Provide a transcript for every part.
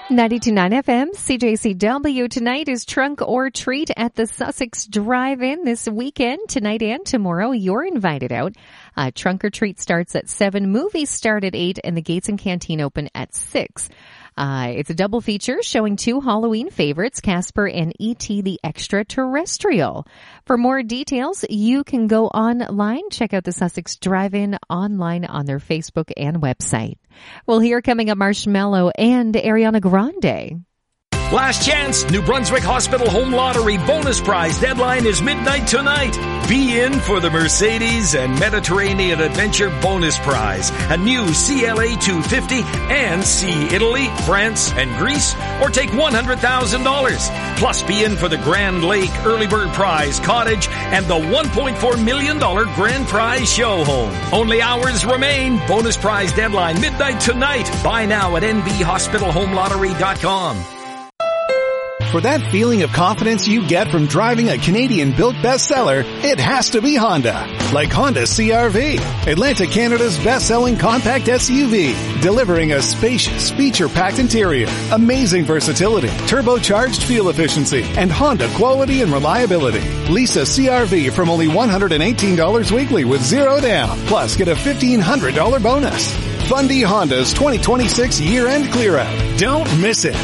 92.9 FM, CJCW. Tonight is Trunk or Treat at the Sussex Drive-In this weekend. Tonight and tomorrow, you're invited out. Trunk or Treat starts at 7, movies start at 8, and the gates and canteen open at 6. It's a double feature showing 2 Halloween favorites, Casper and E.T. the Extraterrestrial. For more details, you can go online. Check out the Sussex Drive-In online on their Facebook and website. We'll hear coming up Marshmello and Ariana Grande. Last chance, New Brunswick Hospital Home Lottery bonus prize deadline is midnight tonight. Be in for the Mercedes and Mediterranean Adventure bonus prize, a new CLA 250, and see Italy, France, and Greece, or take $100,000. Plus be in for the Grand Lake Early Bird Prize Cottage and the $1.4 million Grand Prize Show Home. Only hours remain. Bonus prize deadline midnight tonight. Buy now at nbhospitalhomelottery.com. For that feeling of confidence you get from driving a Canadian-built bestseller, it has to be Honda. Like Honda CR-V, Atlantic Canada's best-selling compact SUV, delivering a spacious, feature-packed interior, amazing versatility, turbocharged fuel efficiency, and Honda quality and reliability. Lease a CR-V from only $118 weekly with zero down, plus get a $1,500 bonus. Fundy Honda's 2026 year-end clear-out. Don't miss it.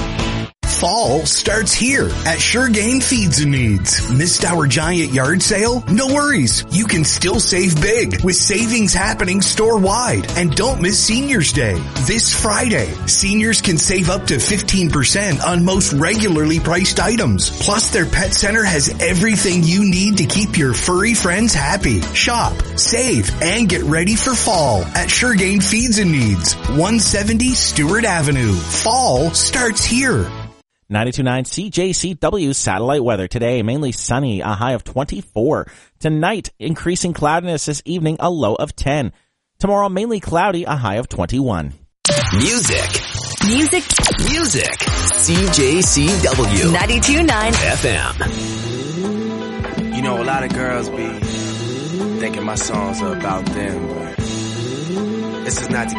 Fall starts here at Shurgane Feeds and Needs. Missed our giant yard sale? No worries. You can still save big with savings happening store-wide. And don't miss Seniors Day. This Friday, seniors can save up to 15% on most regularly priced items. Plus, their pet center has everything you need to keep your furry friends happy. Shop, save, and get ready for fall at Shurgane Feeds and Needs, 170 Stewart Avenue. Fall starts here. 92.9 CJCW satellite weather. Today, mainly sunny, a high of 24. Tonight, increasing cloudiness this evening, a low of 10. Tomorrow, mainly cloudy, a high of 21. Music. CJCW 92.9 FM. You know, a lot of girls be thinking my songs are about them, but this is not to